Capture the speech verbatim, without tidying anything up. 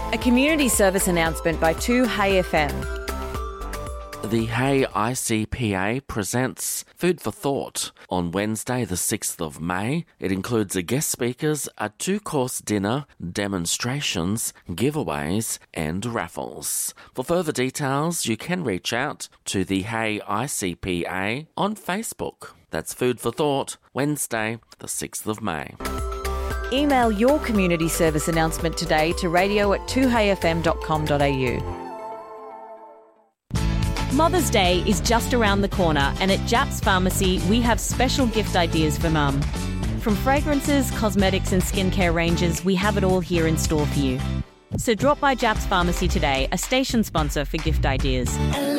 A community service announcement by two Hay F M. The Hay I C P A presents Food for Thought on Wednesday the sixth of May. It includes a guest speakers, a two-course dinner, demonstrations, giveaways and raffles. For further details, you can reach out to the Hay I C P A on Facebook. That's Food for Thought, Wednesday the sixth of May. Email your community service announcement today to radio at two hay f m dot com dot a u. Mother's Day is just around the corner, and at Japs Pharmacy we have special gift ideas for Mum. From fragrances, cosmetics and skincare ranges, we have it all here in store for you. So drop by Japs Pharmacy today, a station sponsor for gift ideas.